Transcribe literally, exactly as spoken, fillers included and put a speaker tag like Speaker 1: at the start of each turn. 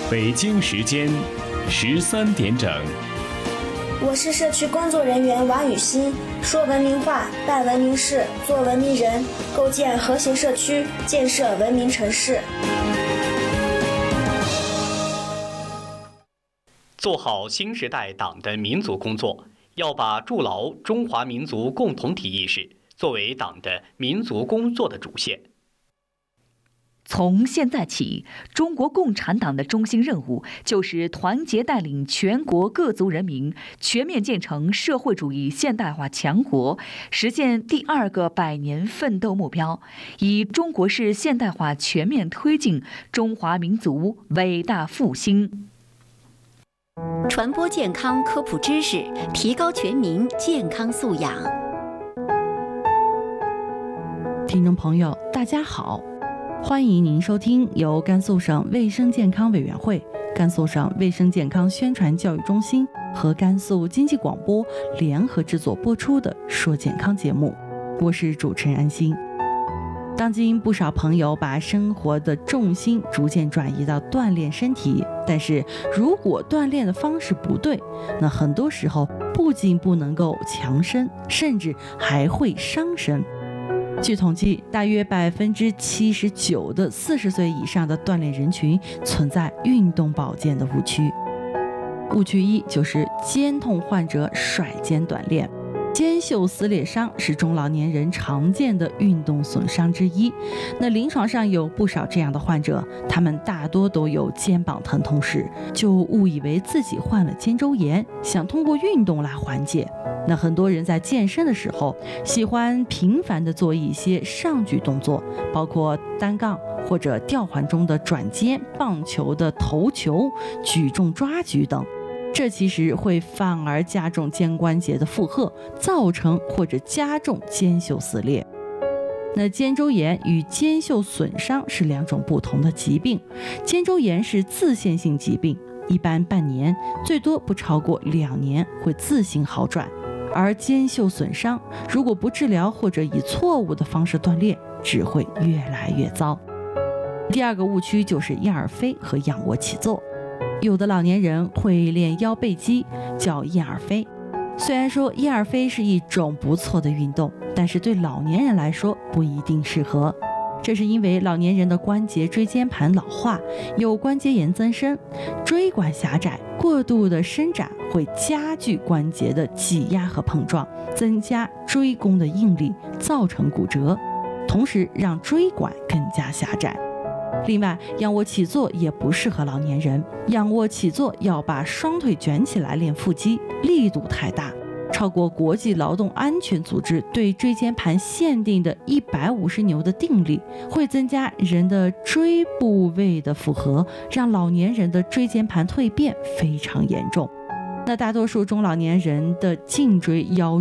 Speaker 1: 北京时间十三点整。
Speaker 2: 我是社区工作人员王雨欣，说文明话，办文明事，做文明人，构建和谐社区，建设文明城市。
Speaker 3: 做好新时代党的民族工作，要把筑牢中华民族共同体意识作为党的民族工作的主线。
Speaker 4: 从现在起，中国共产党的中心任务就是团结带领全国各族人民全面建成社会主义现代化强国，实现第二个百年奋斗目标，以中国式现代化全面推进中华民族伟大复兴。
Speaker 5: 传播健康科普知识，提高全民健康素养。
Speaker 6: 听众朋友，大家好，欢迎您收听由甘肃省卫生健康委员会、甘肃省卫生健康宣传教育中心和甘肃经济广播联合制作播出的《说健康》节目，我是主持人安心。当今不少朋友把生活的重心逐渐转移到锻炼身体，但是如果锻炼的方式不对，那很多时候不仅不能够强身，甚至还会伤身。据统计，大约百分之七十九的四十岁以上的锻炼人群存在运动保健的误区。误区一就是肩痛患者甩肩锻炼。肩袖撕裂伤是中老年人常见的运动损伤之一。那临床上有不少这样的患者，他们大多都有肩膀疼痛时，就误以为自己患了肩周炎，想通过运动来缓解。那很多人在健身的时候，喜欢频繁地做一些上举动作，包括单杠或者吊环中的转肩、棒球的投球、举重抓举等。这其实会反而加重肩关节的负荷，造成或者加重肩袖撕裂。那肩周炎与肩袖损伤是两种不同的疾病。肩周炎是自限性疾病，一般半年，最多不超过两年会自行好转。而肩袖损伤如果不治疗或者以错误的方式锻炼，只会越来越糟。第二个误区就是燕儿飞和仰卧起坐。有的老年人会练腰背肌，叫燕儿飞。虽然说燕儿飞是一种不错的运动，但是对老年人来说不一定适合。这是因为老年人的关节椎间盘老化，有关节炎增生，椎管狭窄，过度的伸展会加剧关节的挤压和碰撞，增加椎弓的应力，造成骨折，同时让椎管更加狭窄。另外，仰卧起坐也不适合老年人。仰卧起坐要把双腿卷起来练腹肌，力度太大，超过国际劳动安全组织对椎间盘限定的一百五十牛的定力，会增加人的椎部位的负荷，让老年人的椎间盘蜕变非常严重。那大多数中老年人的颈椎、腰